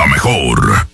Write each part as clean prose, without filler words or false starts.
la mejor.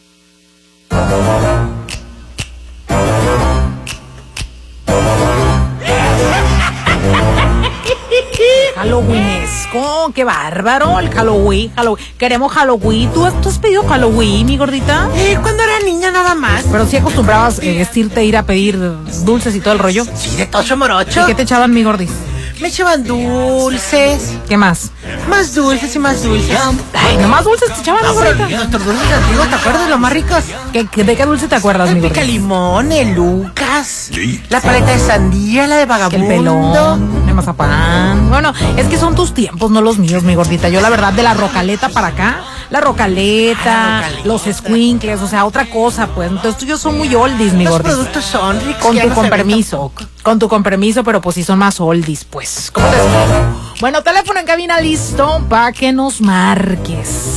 Halloweenesco, qué bárbaro el Halloween. Queremos Halloween. ¿Tú has pedido Halloween, mi gordita? Cuando era niña nada más. Pero sí acostumbrabas vestirte, ir a pedir dulces y todo el rollo. Sí, de tocho morocho. ¿Y qué te echaban, mi gordis? Me echaban dulces. ¿Qué más? Más dulces y más dulces. Ay, nomás dulces te echaban, mi gordita. Nuestros dulces antiguos, ¿te acuerdas de los más ricos? ¿De qué dulce te acuerdas, mi El gordita? pica limón, el Lucas, la paleta de sandía, la de vagabundo. El pelón, el mazapán. Bueno, es que son tus tiempos, no los míos, mi gordita. Yo, la verdad, de la rocaleta para acá, la rocaleta, los squinkles, o sea, otra cosa, pues. Entonces tú y yo son muy oldies, mi gordita. Los productos son ricos. Con tu permiso, pero pues sí son más oldies, pues. ¿Cómo te explico? Bueno, teléfono en cabina listo para que nos marques.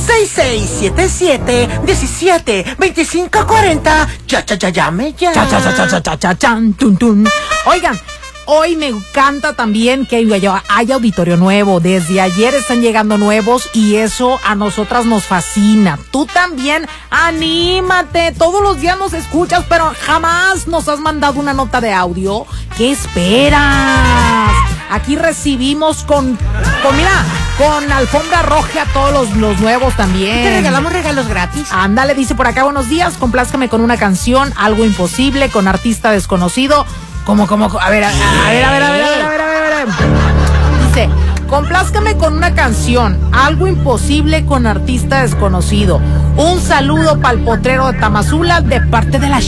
6677-17-2540. Llame ya. Tun, tun. Oigan, hoy me encanta también que haya auditorio nuevo. Desde ayer están llegando nuevos y eso a nosotras nos fascina. Tú también, anímate. Todos los días nos escuchas, pero jamás nos has mandado una nota de audio. ¿Qué esperas? Aquí recibimos con alfombra roja a todos los nuevos también. Te regalamos regalos gratis. Ándale, dice por acá, buenos días, complázcame con una canción, algo imposible, con artista desconocido. A ver. Dice, complázcame con una canción, algo imposible con artista desconocido. Un saludo pa'l potrero de Tamazula de parte de la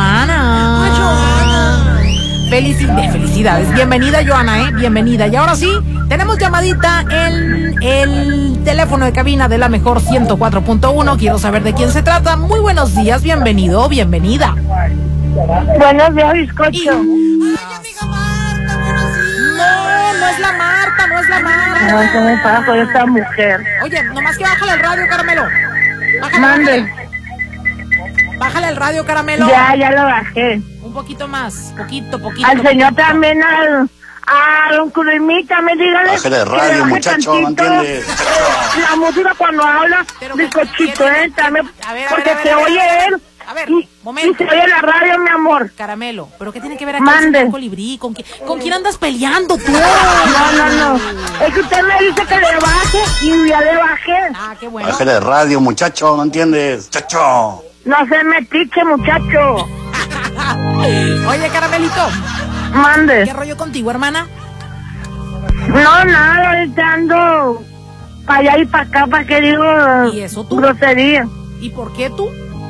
Joana. Felicidades. Bienvenida, Joana, bienvenida. Y ahora sí, tenemos llamadita en el teléfono de cabina de la mejor 104.1. Quiero saber de quién se trata. Muy buenos días, bienvenido, bienvenida. Buenos días, bizcocho. No es la Marta. No, ¿qué me pasa con esta mujer? Oye, nomás que bájale el radio, Caramelo. Mande. Bájale el radio, Caramelo. Ya lo bajé. Un poquito más, poquito. Al señor también, a don Curimita, me dígale. Bájale el radio, muchacho, ¿no entiendes? La música cuando habla, bizcochito, también, porque se oye él. A ver, momento. Y se oye la radio, mi amor. Caramelo, ¿pero qué tiene que ver aquí Mande. el colibrí? ¿Con quién andas peleando tú? No. Es que usted me dice que le baje y ya le bajé. Ah, qué bueno. Bájale el radio, muchacho, ¿no entiendes? Chacho. No se me piche, muchacho. Oye, Caramelito. Mande. ¿Qué rollo contigo, hermana? No, nada, ahorita ando para allá y para acá, para que digo ¿Y eso tú? grosería. ¿Y por qué tú?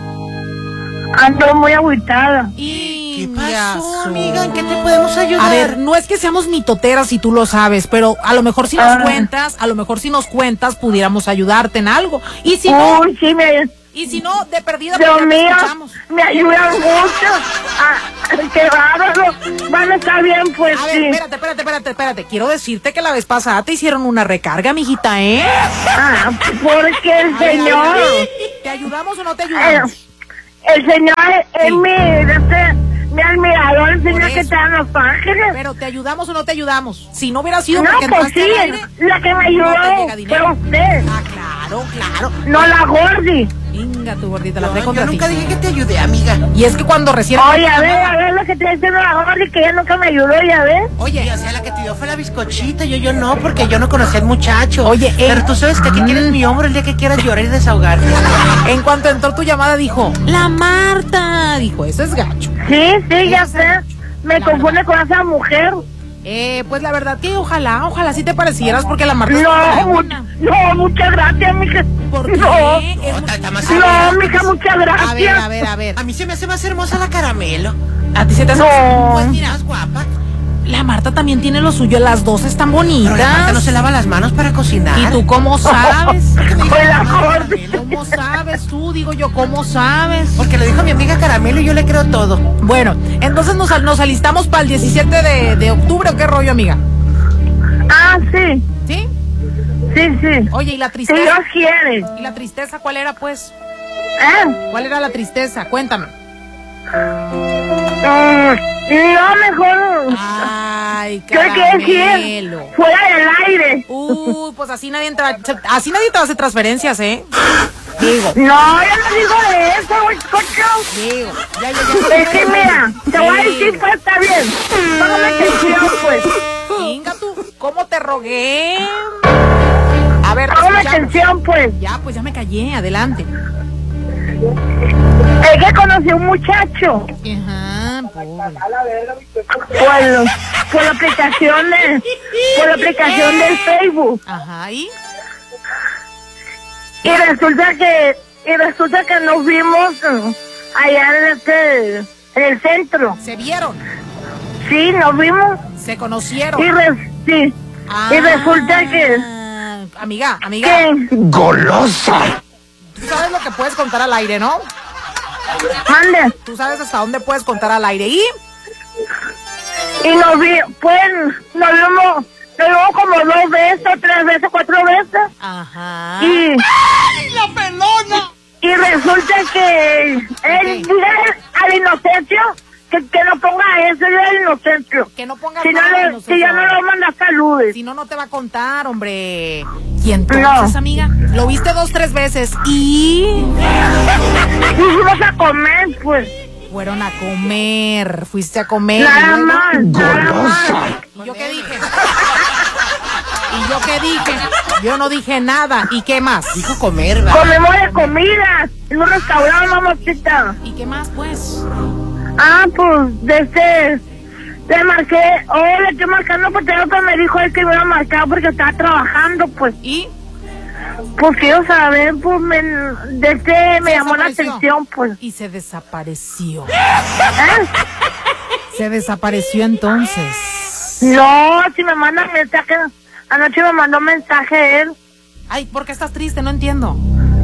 Ando muy agüitada. ¿Qué pasó, amiga? ¿En qué te podemos ayudar? A ver, no es que seamos mitoteras y tú lo sabes, pero a lo mejor si nos cuentas, pudiéramos ayudarte en algo. Y si no, Uy, sí, y si no, de perdida, Dios pues ya te mío, escuchamos. me ayudan mucho. Qué bárbaro. Van a estar bien, pues A sí. ver, espérate. Quiero decirte que la vez pasada te hicieron una recarga, mijita, ¿eh? Porque el señor... ¿Te ayudamos o no te ayudamos? El señor es mi admirador, el señor que está en Los Ángeles. Pero ¿te ayudamos o no te ayudamos? Si no hubiera sido No, porque pues entraste sí, al aire, la que me ayudó no te llega dinero. fue usted. Ah, claro. No la Gordi. Venga, tu gordita, la No, trae yo contra ti. nunca dije que te ayudé, amiga. Y es que cuando recién... Oye, a ver lo que te dice la Gordi, que ella nunca me ayudó, ya ves. Oye, O sea, la que te dio fue la bizcochita, yo no, porque yo no conocía al muchacho. Oye, pero tú sabes que aquí tienes mi hombro el día que quieras llorar y desahogarte. en cuanto entró tu llamada dijo, la Marta. Dijo, eso es gacho. Sí, ya sé. Me confunde con esa mujer. Pues la verdad que ojalá sí te parecieras porque la Marta... No, muchas gracias, mija. ¿Por qué? No, Está más no, mija, muchas gracias. A ver. A mí se me hace más hermosa la Caramelo. ¿A ti se te hace? Pues mira, es guapa. La Marta también tiene lo suyo, las dos están bonitas. Pero la Marta no se lava las manos para cocinar. ¿Y tú cómo sabes? Fue la Gordi. ¿Cómo sabes tú? Digo yo, ¿cómo sabes? Porque lo dijo mi amiga Caramelo y yo le creo todo. Bueno, entonces nos alistamos para el 17 de octubre, ¿o qué rollo, amiga? Sí. ¿Sí? Sí. Oye, ¿y la Si tristeza? Dios quiere. ¿Y la tristeza cuál era, pues? ¿Cuál era la tristeza? Cuéntame. No, mejor. Ay, ¿Qué quiere decir? Caramelo. Fuera del aire. Pues así nadie te hace transferencias, ¿eh? Digo. No, yo no digo eso, cocho. Digo. Ya. Es que mira, te voy a decir, pues está bien. Póngame atención, pues. Venga tú, ¿cómo te rogué? A ver, te Póngame escuchamos. atención, pues. Ya, pues ya me callé, adelante. Es que conocí a un muchacho. Ajá, pobre. Por la aplicación del Facebook. Ajá, ¿y? Y resulta que nos vimos allá en el centro. ¿Se vieron? Sí, nos vimos. ¿Se conocieron? Sí. Y resulta que Amiga, ¡Golosa! tú sabes lo que puedes contar al aire, ¿no? mande. Tú sabes hasta dónde puedes contar al aire. ¿Y? Y nos vimos como 2 veces, 3 veces, 4 veces. Ajá. Y ¡ay, la pelona! Y resulta que él dice al Inocencio que no ponga eso, yo al Inocencio. Que no pongas Si nada, si ya no lo manda saludes. Si no, no te va a contar, hombre. ¿Y entonces, No. amiga? Lo viste 2, 3 veces y... Y fuimos a comer, pues. Fueron a comer. Fuiste a comer. Nada ¿Y luego? más, nada más. ¿Y yo qué dije? ¿Y yo qué dije? Yo no dije nada. ¿Y qué más? Dijo comer, ¿verdad? Comemos de comida en un restaurante, mamacita. ¿Y qué más, pues? Pues, le marqué, le estoy marcando porque otro me dijo él que iba a marcar porque estaba trabajando, pues. ¿Y? Pues quiero saber, pues, me llamó la desapareció. atención, pues. Y se desapareció. ¿Eh? Se desapareció entonces. No, si me mandan mensaje, anoche me mandó mensaje él. Ay, ¿por qué estás triste? No entiendo.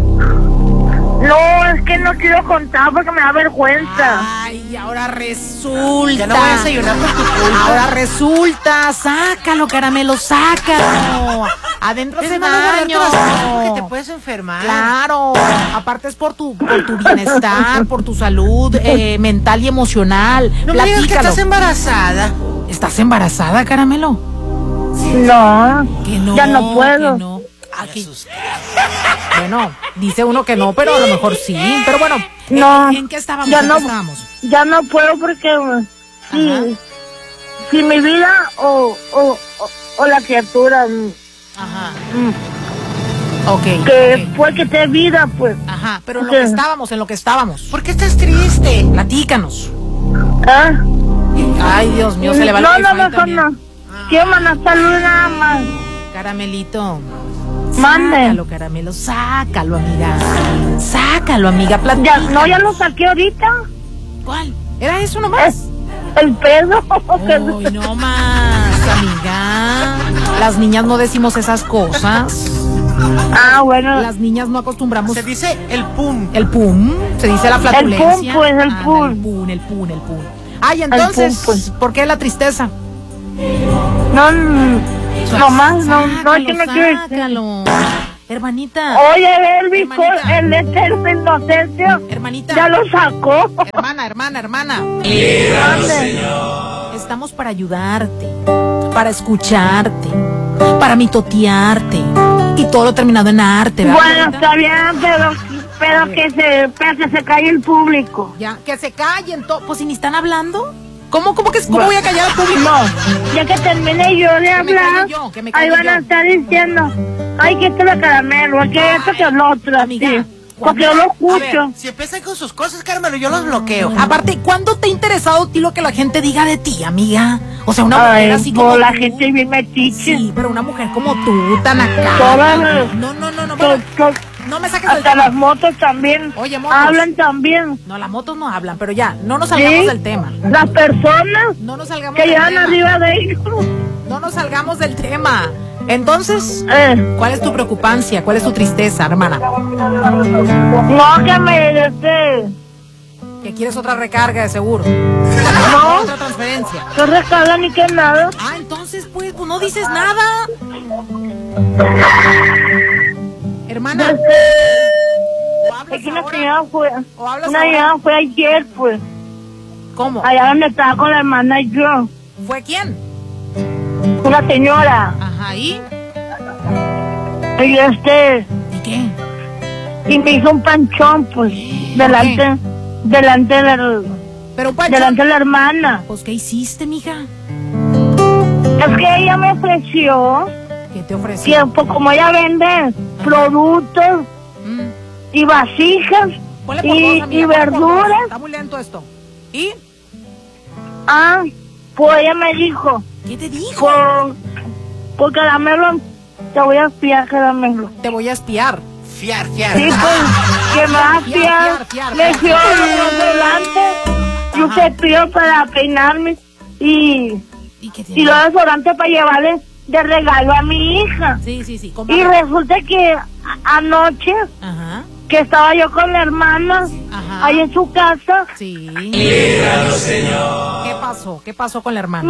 No, es que no quiero contar porque me da vergüenza. Ay, ahora resulta. Ya no voy a desayunar por tu culpa. Ahora resulta. Sácalo, caramelo, sácalo. Adentro Es hace malo guardarte daño. las cosas porque te puedes enfermar. Claro, aparte es por tu bienestar, por tu salud mental y emocional. No me digas que Platícalo. estás embarazada. ¿Estás embarazada, caramelo? No, Que no. ya no puedo. Que no. Aquí. Bueno, dice uno que no, pero a lo mejor sí. Pero bueno, No, ¿en qué estábamos? ya ¿En no. qué estábamos? Ya no puedo porque si mi vida o la criatura Ajá. Ok. que ok. fue que te vida, pues. Ajá, pero en lo ¿Qué? que estábamos, en lo que estábamos. ¿Por qué estás triste? Platícanos. ¿Ah? Ay, Dios mío, se le va el No, wifi no, también. no. Quiero mandar saludos nada más. Caramelito. Mande. Sácalo, caramelo, sácalo, amiga. Sácalo, amiga, platica. Ya lo saqué ahorita. ¿Cuál? ¿Era eso nomás? El pedo. Uy, no más, amiga. Las niñas no decimos esas cosas. Bueno. Las niñas no acostumbramos. Se dice el pum. El pum, se dice la flatulencia. pues, el Anda, pum. El pum. Ay, entonces, pum, pues. ¿por qué la tristeza? No más, no, es que no quiero. Sácalo. Hermanita. Oye, Elvis, Hermanita. el Inocencio Hermanita. ya lo sacó. Hermana. ¿Dónde? Estamos para ayudarte, para escucharte, para mitotearte y todo lo terminado en arte, ¿verdad? Bueno, Hermanita? está bien, pero que se calle el público. Ya, que se callen, pues si ni están hablando. ¿Cómo voy a callar al público? No, ya que termine yo de Que me calle hablar, yo, que me calle ahí van a yo. estar diciendo, ay, que esto es caramelo, que esto que el otro, Amiga, así. Porque yo lo escucho. Si empiezan con sus cosas, Carmelo, yo los bloqueo. Aparte, ¿cuándo te ha interesado a ti lo que la gente diga de ti, amiga? O sea, una mujer Ay, así pues como la tú. gente bien metiche. Sí, pero una mujer como tú, tan acá. Todas No, To- bueno, to- no me saques del Hasta tema. las motos también. Oye, motos. Hablan también. No, las motos no hablan, pero ya, no nos salgamos ¿Sí? del tema. Las personas No nos salgamos que del llevan tema. arriba de ellos. No nos salgamos del tema. Entonces, Eh, ¿cuál es tu preocupancia? ¿Cuál es tu tristeza, hermana? no, que me ¿Que quieres otra recarga de seguro? No, ¿Otra transferencia? no recarga ni que nada. Ah, entonces, pues no dices nada. Hermana, o hablas Es que una ahora, señora fue, o hablas una ahora. señora fue ayer, pues, ¿Cómo? allá donde estaba con la hermana y yo. ¿Fue quién? Una señora. Ajá, ¿y? Y ¿Y qué? y me hizo un panchón, pues, delante Pero de la hermana. Pues, ¿qué hiciste, mija? Es que ella me ofreció, ¿Qué te ofreció? que pues, como ella vende productos y vasijas Ponle por dos, amiga, y ponle por dos. verduras, Está muy lento esto. ¿Y? pues ella me dijo, ¿Qué te dijo? por Caramelo, te voy a espiar, Caramelo. Te voy a espiar. Fiar. Sí, pues, que me va a espiar. Me dio un desodorante y un cepillo para peinarme y los desodorantes para llevarle de regalo a mi hija. Sí. Y resulta que anoche, Ajá. que estaba yo con la hermana, Ajá. ahí en su casa, Sí. Líbranos, Señor. ¿Qué pasó? ¿Qué pasó con la hermana?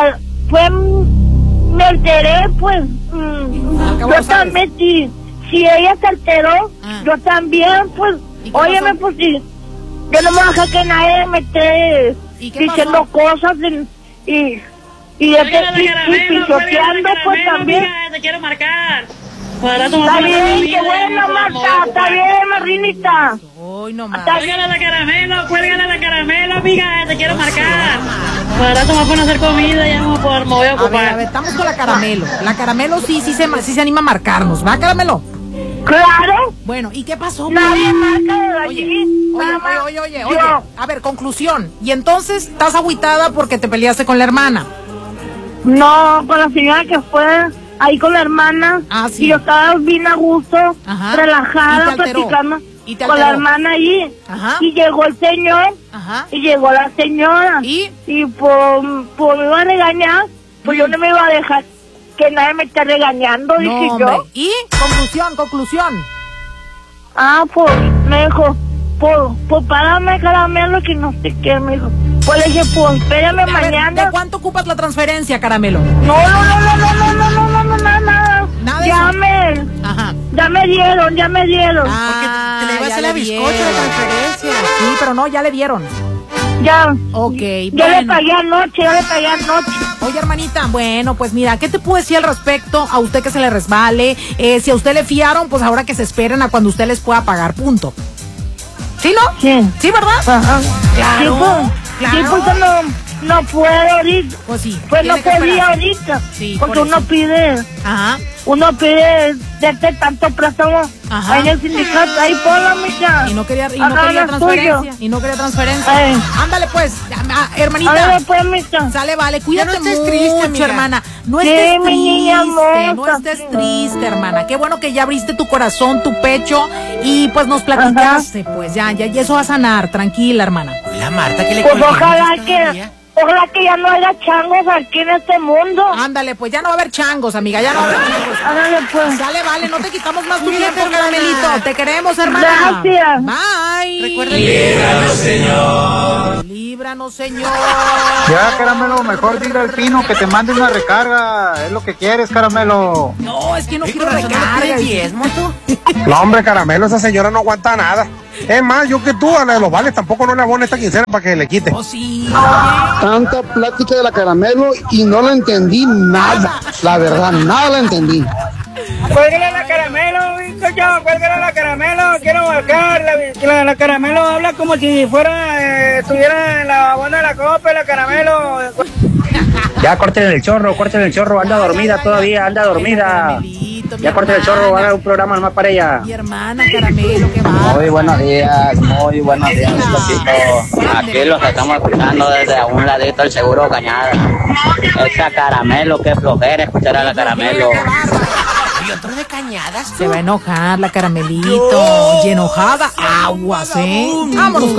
me alteré, pues, yo también, si ella se alteró, yo también, pues, óyeme, pues, si yo no me voy a dejar que nadie me esté diciendo cosas y pisoteando, pues, también. Te quiero marcar. Está bien, qué bueno, Marta, está bien, Marrinita. Uy, no más. Cuélgale la caramelo, amiga, te quiero marcar. Para rato me voy a hacer comida, ya me voy a ocupar. A ver, estamos con la Caramelo. La Caramelo sí se anima a marcarnos, ¿va, Caramelo? Claro. Bueno, ¿y qué pasó? Nadie marca de allí. Oye. A ver, conclusión. Y entonces, ¿estás agüitada porque te peleaste con la hermana? No, con la señora que fue ahí con la hermana. Sí. Y yo estaba bien a gusto, relajada, platicando con la hermana allí. Ajá. Y llegó el señor. Ajá. Y llegó la señora. Y pues me iba a regañar. Pues yo no me iba a dejar que nadie me esté regañando, dije yo. Y conclusión. Pues me dijo, pues párame, Caramelo, que no sé qué, me dijo. Pues le dije, pues espérame mañana. ¿De cuánto ocupas la transferencia, Caramelo? No, nada. Ya me dieron. Porque te le ibas a la bizcocha de transferencia. Sí, pero no, ya le dieron. Ya. Ok, Yo le pagué anoche. Oye, hermanita, bueno, pues mira, ¿qué te puedo decir al respecto? A usted que se le resbale. Si a usted le fiaron, pues ahora que se esperen a cuando usted les pueda pagar, punto. ¿Sí, no? Sí. ¿Sí, verdad? Ajá. Claro. Sí, pues no puedo ahorita. Pues sí. Pues no tiene que podía esperarse. ahorita. Sí, porque por eso. uno pide de tanto préstamo ahí en el sindicato, ahí ponla, mija. Y no quería transferencia. Ándale, pues, hermanita. Ándale, pues, mija. Sale, vale, cuídate no estés mucho, triste, amiga. hermana. No Sí, estés mi triste, niña hermosa. no estés triste, hermana. Qué bueno que ya abriste tu corazón, tu pecho y pues nos platicaste, pues ya eso va a sanar, tranquila, hermana. La Marta que le Pues colguemos ojalá esta que día. Ojalá que ya no haya changos aquí en este mundo. Ándale, pues ya no va a haber changos, amiga, ya no va a haber changos. Ándale, pues. Sale, vale, no te quitamos más tu Cuídate, tiempo, hermana. Caramelito. Te queremos, hermana. Gracias. Bye. Recuerda que Líbranos, Señor. Ya, Caramelo, mejor dile al Pino que te mande una recarga. Es lo que quieres, Caramelo. No, es que no Oye, quiero corazón, ¿no recarga. tienes diezmo tú? No, hombre, Caramelo, esa señora no aguanta nada. Es más, yo que tú, a la de los vales, tampoco no le abono esta quincena para que le quite. Oh, sí. Tanta plática de la Caramelo y no la entendí nada. La verdad, nada la entendí. Cuélgale a la Caramelo, yo, cuélgale a la Caramelo, quiero marcar, la Caramelo habla como si estuviera en la buena de la copa, la Caramelo. Ya córtenle el chorro, anda dormida todavía, anda dormida. Ya córtenle el chorro, haga un programa nomás para ella. Mi hermana Caramelo, qué va. Muy buenos días, Locito. Aquí los estamos escuchando desde a un ladito el Seguro Cañada. Esa Caramelo, qué flojera escuchar a la Caramelo. Y otro de Cañadas. Se va a enojar la Caramelito. Y enojada, aguas, Vámonos.